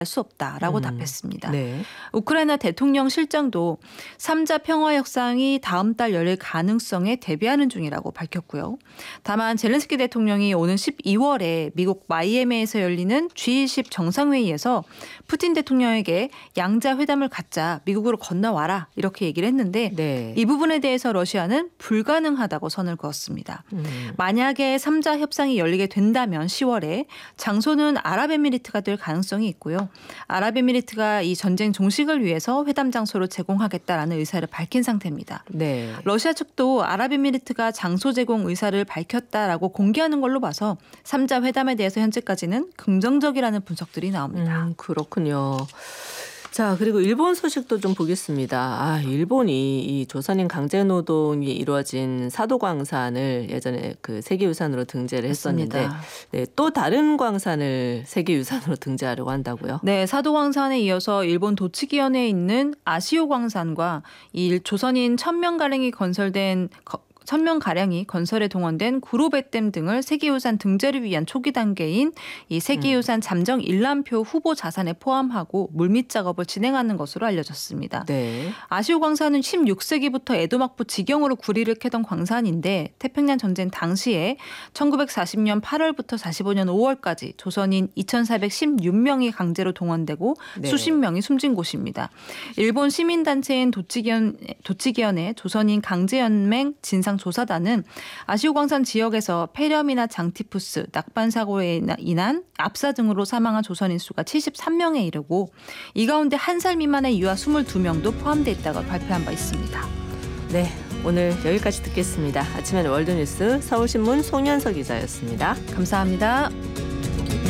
수 없다라고 답했습니다. 네. 우크라이나 대통령 실장도 3자 평화 협상이 다음 달 열릴 가능성에 대비하는 중이라고 밝혔고요. 다만 젤렌스키 대통령이 오는 12월에 미국 마이애미에서 열리는 G20 정상회의에서 푸틴 대통령에게 양자 회담을 갖자, 미국으로 건너와라 이렇게 얘기를 했는데 네. 이 부분에 대해서 러시아는 불가능하다고 선을 그었습니다. 만약에 3자 협상이 열리게 된다면 10월에 장소는 아랍에미리트가 될 가능성이 있고요. 아랍에미리트가 이 전쟁 종식을 위해서 회담 장소를 제공하겠다라는 의사를 밝힌 상태입니다. 네. 러시아 측도 아랍에미리트가 장소 제공 의사를 밝혔다라고 공개하는 걸로 봐서 3자 회담에 대해서 현재까지는 긍정적이라는 분석들이 나옵니다. 그렇군요. 자, 그리고 일본 소식도 좀 보겠습니다. 일본이 이 조선인 강제노동이 이루어진 사도광산을 예전에 그 세계유산으로 등재를 했었는데 네, 또 다른 광산을 세계유산으로 등재하려고 한다고요? 네, 사도광산에 이어서 일본 도치기현에 있는 아시오 광산과 이 조선인 1000명가량이 건설된 1000명가량이 건설에 동원된 구로베댐 등을 세계유산 등재를 위한 초기 단계인 이 세계유산 잠정 일람표 후보 자산에 포함하고 물밑 작업을 진행하는 것으로 알려졌습니다. 네. 아시오 광산은 16세기부터 에도막부 지경으로 구리를 캐던 광산인데 태평양 전쟁 당시에 1940년 8월부터 45년 5월까지 조선인 2416명이 강제로 동원되고 네. 수십 명이 숨진 곳입니다. 일본 시민단체인 도치기현의 조선인 강제연맹 진상조사단은 아시오광산 지역에서 폐렴이나 장티푸스, 낙반 사고에 인한 압사 등으로 사망한 조선인 수가 73명에 이르고 이 가운데 1살 미만의 유아 22명도 포함되어 있다고 발표한 바 있습니다. 네, 오늘 여기까지 듣겠습니다. 아침엔 월드뉴스 서울신문 송현석 기자였습니다. 감사합니다.